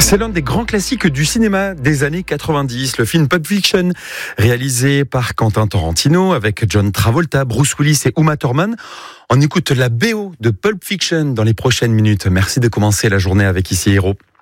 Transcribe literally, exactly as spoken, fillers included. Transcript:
C'est l'un des grands classiques du cinéma des années quatre-vingt-dix, le film Pulp Fiction, réalisé par Quentin Tarantino avec John Travolta, Bruce Willis et Uma Thurman. On écoute la B O de Pulp Fiction dans les prochaines minutes. Merci de commencer la journée avec Ici Héros.